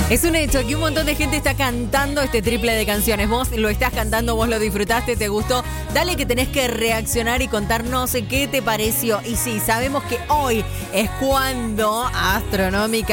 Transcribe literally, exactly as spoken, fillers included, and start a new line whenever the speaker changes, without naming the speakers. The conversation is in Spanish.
Es un hecho que un montón de gente está cantando este triple de canciones. Vos lo estás cantando, vos lo disfrutaste, te gustó. Dale que tenés que reaccionar y contarnos qué te pareció. Y sí, sabemos que hoy es cuando Astronómica